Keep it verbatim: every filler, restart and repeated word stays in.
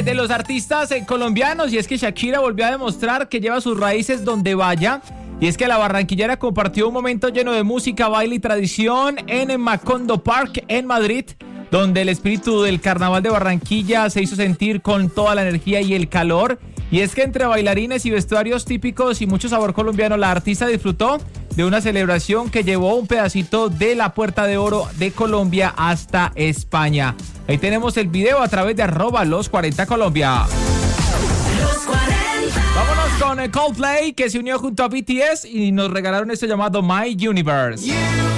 de, de los artistas eh, colombianos, y es que Shakira volvió a demostrar que lleva sus raíces donde vaya. Y es que la barranquillera compartió un momento lleno de música, baile y tradición en Macondo Park, en Madrid, donde el espíritu del carnaval de Barranquilla se hizo sentir con toda la energía y el calor. Y es que entre bailarines y vestuarios típicos y mucho sabor colombiano, la artista disfrutó de una celebración que llevó un pedacito de la Puerta de Oro de Colombia hasta España. Ahí tenemos el video a través de arroba los cuarenta Colombia. Los cuarenta. Vámonos con Coldplay, que se unió junto a B T S y nos regalaron esto llamado My Universe. You